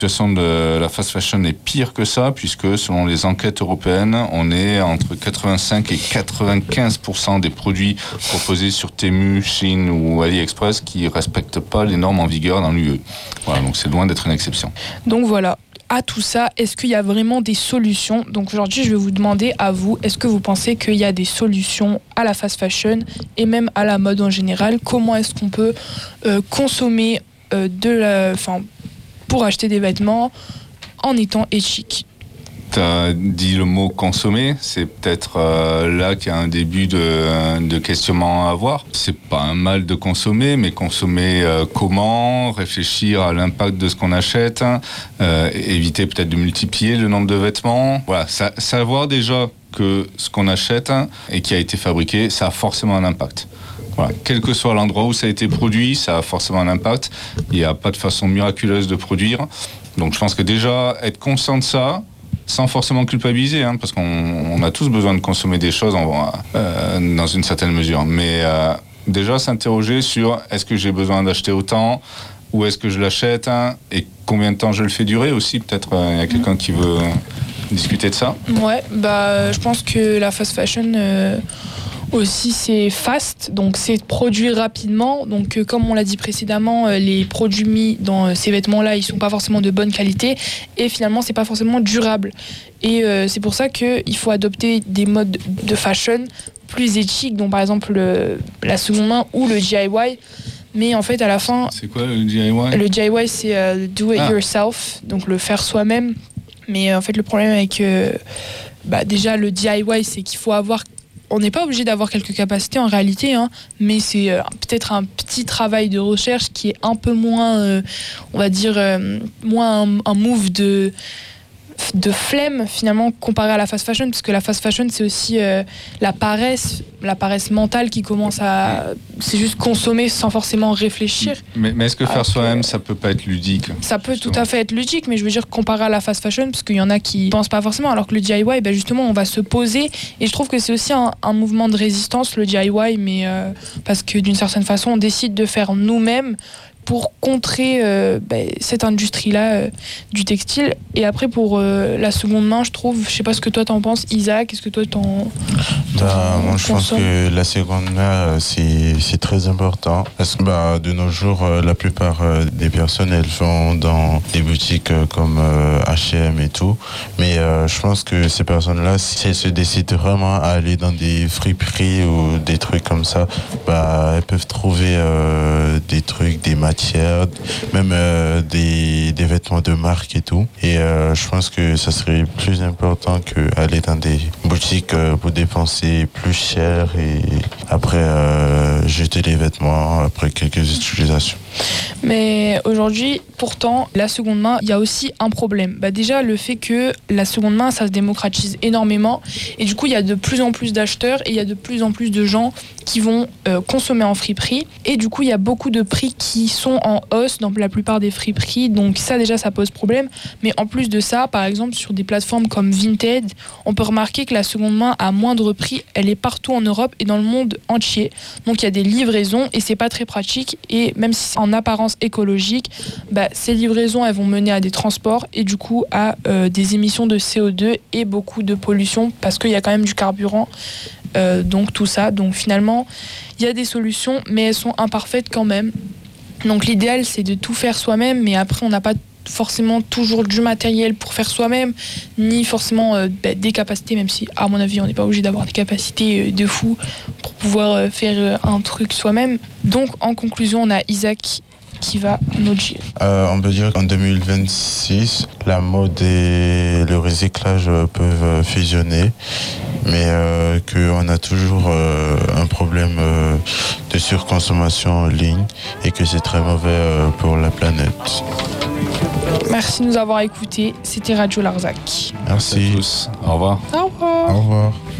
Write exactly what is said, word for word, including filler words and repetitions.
La situation de la fast fashion est pire que ça, puisque selon les enquêtes européennes, on est entre quatre-vingt-cinq et quatre-vingt-quinze pour cent des produits proposés sur Temu, Shein ou AliExpress qui ne respectent pas les normes en vigueur dans l'U E. Voilà, donc c'est loin d'être une exception. Donc voilà. À tout ça, est-ce qu'il y a vraiment des solutions ? Donc aujourd'hui, je vais vous demander à vous, est-ce que vous pensez qu'il y a des solutions à la fast fashion et même à la mode en général ? Comment est-ce qu'on peut euh, consommer euh, de la, enfin, pour acheter des vêtements en étant chic ? Tu as dit le mot consommer, c'est peut-être euh, là qu'il y a un début de, de questionnement à avoir. C'est pas un mal de consommer, mais consommer euh, comment, réfléchir à l'impact de ce qu'on achète, euh, éviter peut-être de multiplier le nombre de vêtements. Voilà, sa- savoir déjà que ce qu'on achète et qui a été fabriqué, ça a forcément un impact. Voilà. Quel que soit l'endroit où ça a été produit, ça a forcément un impact. Il n'y a pas de façon miraculeuse de produire. Donc je pense que déjà, être conscient de ça, sans forcément culpabiliser, hein, parce qu'on on a tous besoin de consommer des choses en, euh, dans une certaine mesure. Mais euh, déjà s'interroger sur est-ce que j'ai besoin d'acheter autant, où est-ce que je l'achète, hein, et combien de temps je le fais durer aussi. Peut-être il euh, y a quelqu'un qui veut discuter de ça. Ouais, bah je pense que la fast fashion euh, aussi c'est fast, donc c'est produit rapidement. Donc euh, comme on l'a dit précédemment, euh, les produits mis dans euh, ces vêtements-là, ils sont pas forcément de bonne qualité et finalement c'est pas forcément durable. Et euh, c'est pour ça qu'il faut adopter des modes de fashion plus éthiques, donc par exemple le, la seconde main ou le D I Y. Mais en fait à la fin, c'est quoi le D I Y ? Le D I Y c'est euh, do it ah. yourself, donc le faire soi-même. Mais euh, en fait le problème avec euh, bah, déjà le D I Y, c'est qu'il faut avoir, on n'est pas obligé d'avoir quelques capacités en réalité, hein, mais c'est euh, peut-être un petit travail de recherche qui est un peu moins, euh, on va dire, euh, moins un, un move de, de flemme finalement comparé à la fast fashion, parce que la fast fashion c'est aussi euh, la paresse, la paresse mentale qui commence à, c'est juste consommer sans forcément réfléchir. Mais, mais est-ce que faire Alors soi-même, que, ça peut pas être ludique ? Ça peut justement. Tout à fait être ludique, mais je veux dire comparé à la fast fashion, parce qu'il y en a qui pensent pas forcément, alors que le D I Y, ben justement, on va se poser, et je trouve que c'est aussi un, un mouvement de résistance, le D I Y, mais euh, parce que d'une certaine façon, on décide de faire nous-mêmes pour contrer euh, ben, cette industrie-là euh, du textile. Et après, pour euh, la seconde main, je trouve, je sais pas ce que toi t'en penses, Isaac, est-ce que toi t'en... Bah, moi, je pense que la seconde main, c'est, c'est très important. Parce que bah, de nos jours, euh, la plupart euh, des personnes, elles vont dans des boutiques euh, comme euh, H et M et tout. Mais euh, je pense que ces personnes-là, si elles se décident vraiment à aller dans des friperies ou des trucs comme ça, bah, elles peuvent trouver euh, des trucs, des matières, même euh, des, des vêtements de marque et tout. Et euh, je pense que ça serait plus important qu'aller dans des boutiques euh, pour dépenser plus cher et après euh, jeter les vêtements après quelques utilisations. Mais aujourd'hui, pourtant, la seconde main, il y a aussi un problème. Bah déjà, le fait que la seconde main, ça se démocratise énormément. Et du coup, il y a de plus en plus d'acheteurs et il y a de plus en plus de gens qui vont euh, consommer en friperie. Et du coup, il y a beaucoup de prix qui sont en hausse dans la plupart des friperies. Donc ça, déjà, ça pose problème. Mais en plus de ça, par exemple, sur des plateformes comme Vinted, on peut remarquer que la seconde main à moindre prix, elle est partout en Europe et dans le monde entier. Donc il y a des livraisons et c'est pas très pratique. Et même si c'est en apparence écologique, bah, ces livraisons elles vont mener à des transports et du coup à euh, des émissions de C O deux et beaucoup de pollution parce qu'il y a quand même du carburant, euh, donc tout ça. Donc finalement, il y a des solutions, mais elles sont imparfaites quand même. Donc l'idéal c'est de tout faire soi-même, mais après on n'a pas forcément toujours du matériel pour faire soi-même, ni forcément euh, bah, des capacités, même si à mon avis on n'est pas obligé d'avoir des capacités euh, de fou pour pouvoir euh, faire euh, un truc soi-même. Donc en conclusion, on a Isaac qui va nous dire. Euh, on peut dire qu'en deux mille vingt-six, la mode et le recyclage peuvent fusionner, mais euh, qu'on a toujours euh, un problème euh, de surconsommation en ligne et que c'est très mauvais euh, pour la planète. Merci de nous avoir écoutés. C'était Radio Larzac. Merci. Merci à tous. Au revoir. Au revoir. Au revoir.